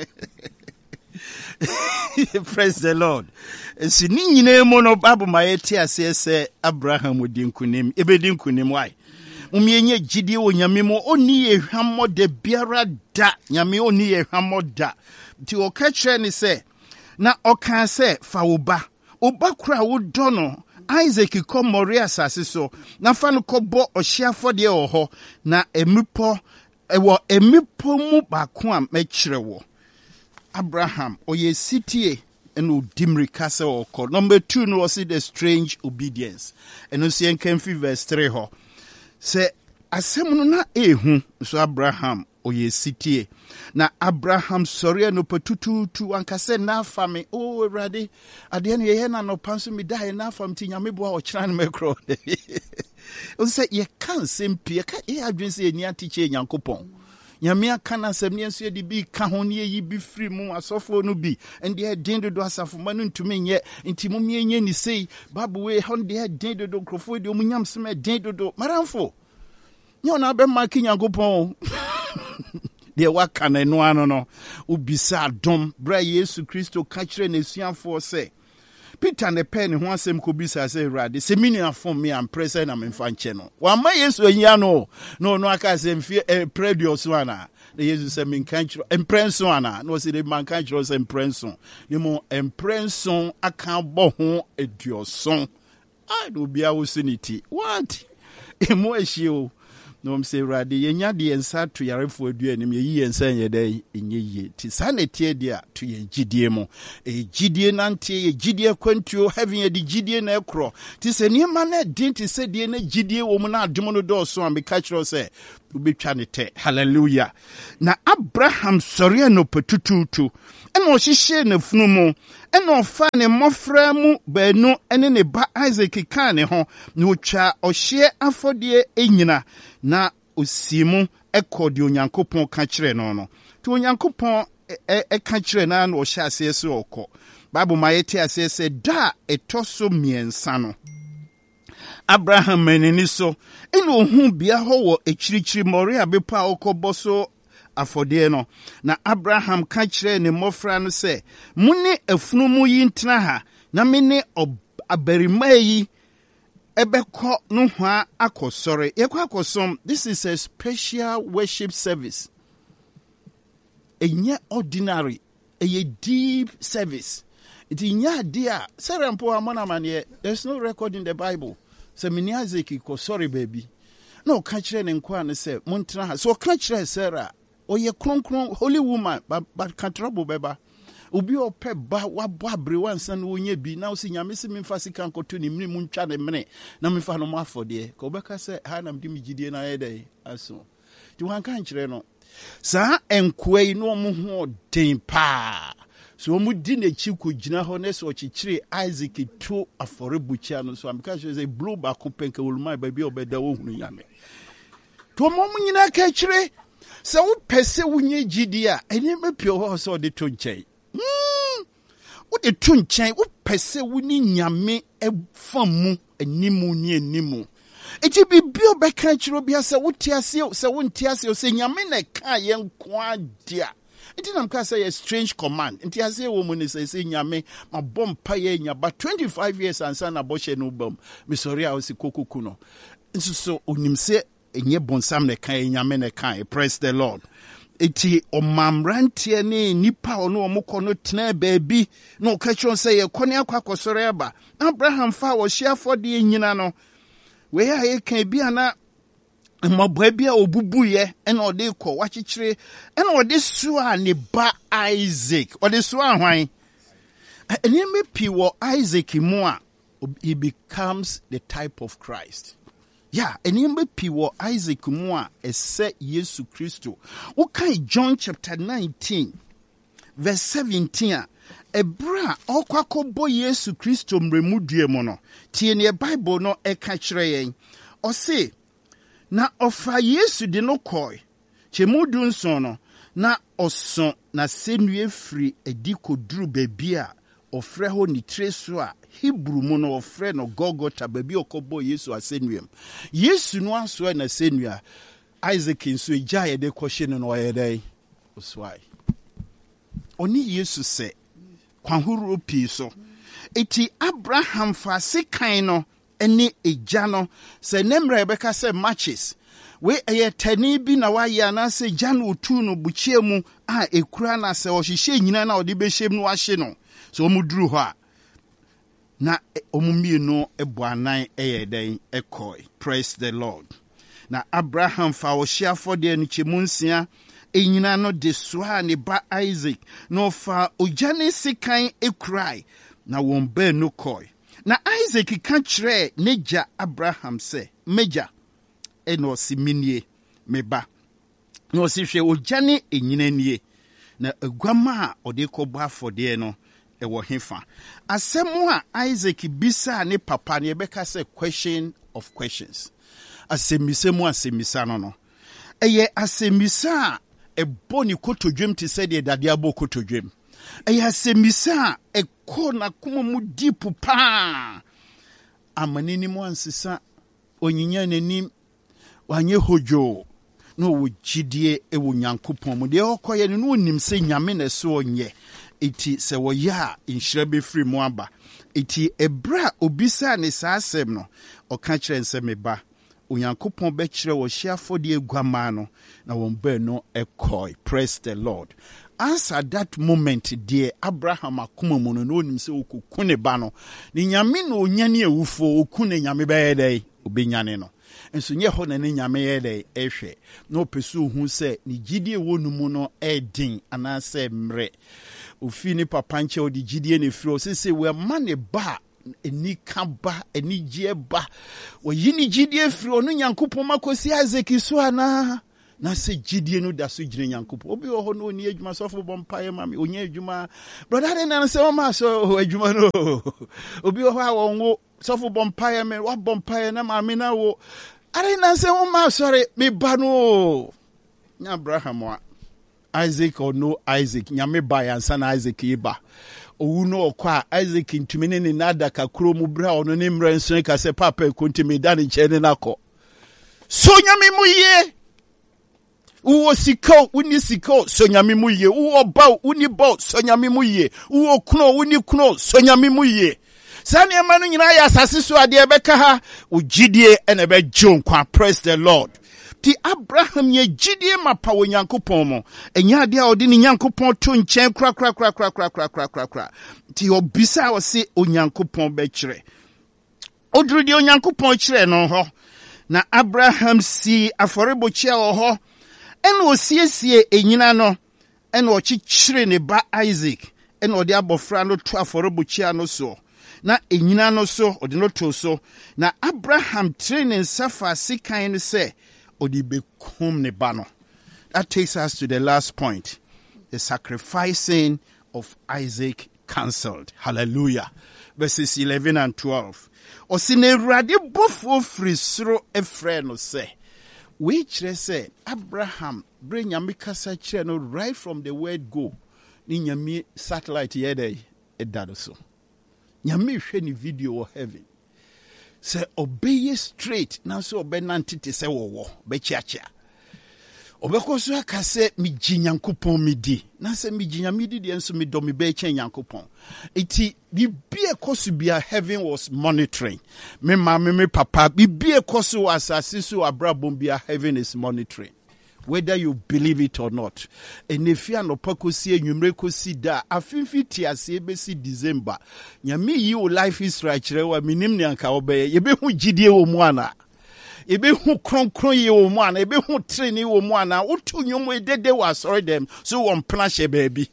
Praise the Lord. Si ni nyine mo no Bible ma yeti ase se Abraham odi nkunim ebedi nkunim wai umienye gidie wo nyame mo oni ye hwammo de biara da nyame oni ye hwammo da ti o ka kire ni se na o kan se fa wo ba oba kura wo do no Isaac ko Moria asase so na fa no kɔbɔ ɔhyiafode wɔ hɔ na emipo ɛwɔ emipo mu baako a mɛkyerɛ wo Abraham oye sitie eno dimri kase oko. Number two no was the strange obedience. Eno si enkenfi verse three ho. Se asem no na ehu so Abraham oye sitie. Na Abraham sorry no petutu tu ankase na fami. Oh Ewurade ade no ye na no panso mi dai na fam ti nyame bo a o kira no mekro. O say ye can simply ka e adwen say ni atiche Nyankopɔn. Nyame aka na asɛm ne nso ye de bi ka ho ne yi bi firi mu asɔfo no bi and they den do asafo ma no ntumi nyɛ nti mu mienye ni sei Bible we hon de den do krofo de omunyam sem den do maramfo nyɛ na be ma ki Nyankopɔn de waka na no ano no ubisa dom bra Yesu Kristo ka kyerɛ na suafo sɛ Peter ne pen ho asɛm ko bisa sɛ Awurade sɛ mini afom me am present na me fa nkyɛ no wa ma Yesu anyia no no no aka sɛ mfie predio so ana na Yesu sɛ me nka kyerɛ emprenso ana no sɛ de man ka kyerɛ sɛ emprenso ne mo emprenso aka bɔ ho aduoson ai do bia wo siniti what emo ehie no mse Awurade yenya de ensa to yarefo adu anim ye yensa ye dai enye yie ti sanete dia to ye gidie mo e gidie nante ye gidie kwantuo heaven ye de gidie na ekro ti se ni ma na din ti se die na gidie wo mu na adom no do so am be catch se ubetwa ne te hallelujah na Abraham sɔre no petututu ɛna ɔhyehyɛ na funu mu ɛna ɔfa ne mmɔfra mu baanu ɛne ne ba Isaac ka ne ho na otwa ɔhye afɔdeɛ enyina na osimu ɛkɔ de Onyankopɔn ka kyerɛ no no to Onyankopɔn ɛka kyerɛ na na ɔhyɛ ase se ɔkɔ Bible ma yɛte ase se da ɛtɔ so miɛnsa no Abraham menini so ene ohun bia ho wo ekyirikyiri Moria bepa okɔbɔ so afɔde no na Abraham ka kyerɛ ne mmɔfra no sɛ muni afunu mu yi ntena ha na me ne abarima yi ebekɔ no hwa akɔsɔre yɛkɔ akɔsom. This is a special worship service, enye ordinary, a deep service. It is nya dia serempo amana mane. There's no record in the Bible. Se mini Isaac ko sorry baby. No ka kire ne nko an se montena ha. So ka kire Sarah oye kronkron holy woman but but ka trouble beba. Obi ope ba wabo abre wansa na onye bi na osi nyame se memfa sika nkoto ni mni muntwa ne mene na memfa no mafode. Ko beka se ha na mdi migidie na yedai aso. Ti wan ka kire no. Sa enkwai no mo ho den pa. So mu di ne chi ko gina ho ne so chichire Isaac to aforebuchia no so am ka say blow back penka woluma ba bi obeda wo hunu yame to mo mu nyina ka chire se wo pese wunye gidi a ene mepio ho so de to nchen mm wo de to nchen wo pese wuni nyame efamu animu ni animu eti bibio be ka chire bia se wo tiase se wo ntiase se nyame na ka ye nko adia. It is not a strange command. It is a woman is saying, Yame, my bomb paye but twenty-five years and son abortion no bomb. Missouri, I was a kukuno. And so, Unimse, and ye bonsam ne kai, Yamene kai, praise the Lord. Eti o mamrantie ni nipa ono omukọ no tena baby no ka chon say ye kone akwa kosore aba Abraham fa wo hia fode nyina no we ya ye kan bi ana mabwa bia obubuye ena ode kɔ wachichire ena ode suwa ne ba Isaac ode suwa hwan ene me pi wo Isaac mu a he becomes the type of Christ. Yeah, ene me pi wo Isaac mu a ese Yesu Kristo. Okay, John chapter nineteen verse seventeen a ebra okwakobo Yesu Kristo mremudue mu no tie ne Bible no eka kyerɛ yen o se na ofa Yesu de no koi chemudu nson no na oson na senue firi edi koduru baby a ofre ho ni treso a Hebrew mu no ofre no Golgotha baby okobo Yesu asenuem Yesu no aso na senua Isaac nso eja ye de kohye no ye dai oswai oni Yesu se kwanhuru pi so eti Abraham fa sekan no ene eja no se nemra ebeka se matches we eye tani bi na wa ya na se ja no otu no buchie mu a ekura na se ohihye nyina na odi behyem no ahye no so omuduru ho a na omumie no ebuanan eye den ekoi praise the Lord. Na Abraham fa ohia fode no chemu nsia enyina no de soa ne ba Isaac no fa ojane sekan ekrai na won ba no koi. Na Isaac ka kyerɛ neja Abraham sɛ meja eno si minie meba no si hwɛ ojane enyina nie na aguama a ɔde kɔbɔ afɔde no ɛwɔ hefa asɛm a Isaac bisa ne papa ne bɛka sɛ question of questions. Asemisa mu asemisa no no. Eye asemisa e boni kotodwem te se de dade abo kotodwem. Eye asemisa e ko na kuma mu deep pa. Amanini mu ansisa onyinya nanim wanye hojo no wo gidie e wo Nyankopon mu de okoye no onim se nyame na so onye eti se wo ya inhira be free mu aba eti ebra obisa ne saasem no oka kire nse meba Onyankopon be kire wo hyiafo de eguama no na won ba no ekoi. Praise the Lord. As at that moment dear Abraham akoma mu no no onim se okukune ba no ni nyame no onyane ewufo okune nyame be yedai obenyane no enso nye ho na ne nyame yedai ehwe no pesu hu se ni gidie wonu mu no edin anase mre ofi ni papa nche odi gidie ne firo se se we ma ne ba eni kaba eni gie ba wo yini gidie firo no Nyankopon makosi Isaac so ana na se gidie no da so gire Nyankopon obi ho no oni adwuma sofo bompaye mami onye adwuma brother na se o ma so adwuma no obi ho a wonwo sofo bompaye me wa bompaye na mami na wo are na se o ma sorry me ba no nya Abraham wa Isaac or no Isaac nyame ba yansa na Isaac iba owu no okwa Isaac ntumi ne nada kakro mu bra ono ne mrenso ka se papa kontimi da ne chene nako so nyame mu ye uwo siko uni siko so nyame mu ye uwo ba uni ba so nyame mu ye uwo kuno uni kuno so nyame mu ye sani amanu nyina ya asase so ade ebeka ha ugidie ene be jonkwa. Praise the Lord. Ti Abraham ye gidie mapa wo Nyankopon mo enya ade a odi ni Nyankopon to nchen kra kra kra kra kra kra kra kra kra ti obisa wo se Onyankopon be kire oduru di Onyankopon kire no ho na Abraham si aforebochia wo ho ena osiesie enyina no ena ochichire ne ba Isaac ena odi abofra no to aforebochia no so na enyina no so odi no to so na Abraham training safa sikan ne se odi bekum ne ba no. That takes us to the last point, the sacrificing of Isaac cancelled. Hallelujah. Verses eleven and twelve. Osine rade bofo frisro efre no se which they say Abraham bring yamikasa kire no right from the word go ni nyame satellite yede edado so nyame hwe ni video of heaven say obey straight now so obey nantete say wo wo be chiachia obekoso aka se mi Nyankopon mi di na se mi nyame di de enso mi do mi be chen Nyankopon iti bibie koso bia heaven was monitoring me ma me me papa bibie koso asase so abrabom bia heaven is monitoring whether you believe it or not. And if you are no pakosi enwumre kosi da afinfi ti ase be si December nyame yi o life is right rewa minim ne anka obeye ye be hu gidie wo mu ana ebe hu kronkron ye wo mu ana ebe hu treni wo mu ana utu nyom edede wa sorry them so won planche baby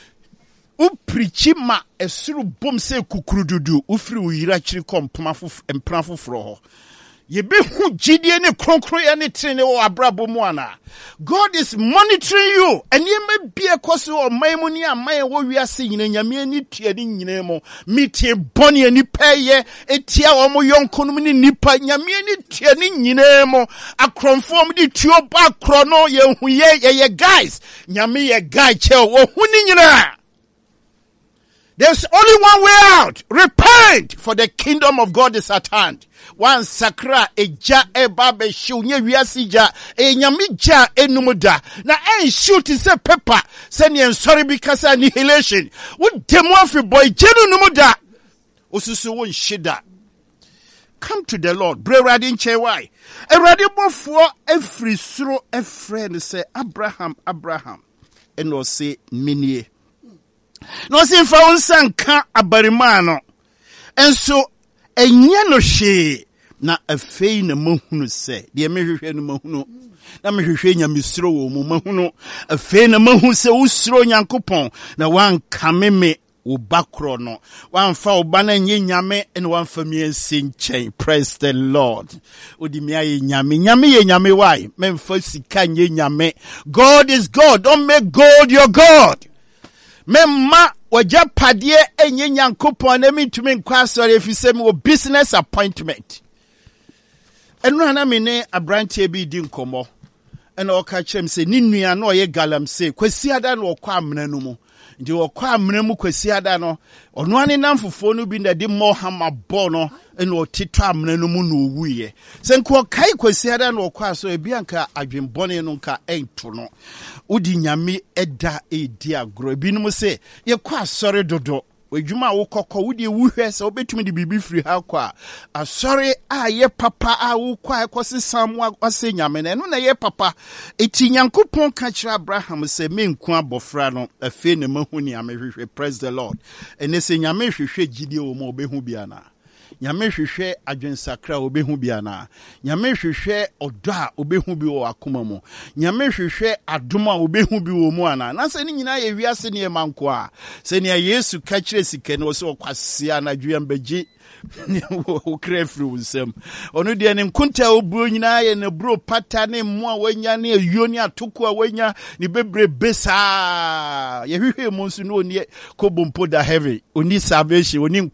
u preachi ma esuru bom se kukurududu u firi u yira chiri kompma fu empran foforo ho ye be hu gidie ne kronkron ye ne treni wo abrabo mu ana. God is monitoring you and ye may be a cause of my money and my what we are seeing in Yami ni tiadi nyinemo miti boni ni peye etia omo yon konumini nipa Yami ni tiadi nyinemo a conform di tio ba krono ye huye ye ye guys Yami ye guy che wo huni nyina. There's only one way out. Repent, for the kingdom of God is at hand. One sakra eja eba be shu nye wiasija e nyamija enumuda na en shoot is a pepper send you sorry because annihilation. What demo fi boy jenu numuda osusu won shida. Come to the Lord. Bre radin che why. E radin for every sro a friend say Abraham Abraham and no say minie. No sin fa unsan ka abarimano. And so enye no hwe na afei na mahunu se de mehwehwe no mahunu na mehwehwe nyamesro wo mu mahunu afei na mahu se usro Nyankopon na wan kameme wo bakro no wan fa wo bana nye nyame ene wan fa mi enchen. Praise the Lord. Odi mi aye nyame nyame ye nyame why memfa sika nye nyame. God is God. Don't make God your God. Memma waja padie enye Nyankopon na mitumi nkwa sori efise me business appointment. enu ana me ne abrantie bi di nkomo ena o ka chem se ni nua na o ye galamsey kwasi ada na okwa amena no mu ndi okwa amena mu kwasi ada no ono ane namfofo no bi na de mohama bo no ena o tito amena no mu no wuye se nko kai kwasi ada na okwa so ebi anka adwenbone no nka ento no udi nyame eda edi agro bi no se ye kwa sori dodo Wejuma wukoko wudi wuhe se obetumi di bibi free ha kwa asori a ye papa a wukwa ekosi samwa ase nyame na no na ye papa eti Nyankopon ka kira Abraham se me nku abofra no afi ne mahu ni amehwehwe praise the Lord ene se nyame hwehwe gidie wo ma obehu bia na nyame hwehwe adwensakra obehu bia na nyame hwehwe odo a obehu bi wo akoma mu nyame hwehwe adoma obehu bi wo mu ana na se ni nyina ye wiase ne manko a se ne Yesu ka kire sike ne wo se okwasia na dwuam bagye wo krefri unsem onu de ne nkunta oburo nyina ye ne bro pata ne mo a wanya ne ayuo ne atoko a wanya ne bebre besa ye hwehwe mu nso no oni kobompo da heavy oni salvation oni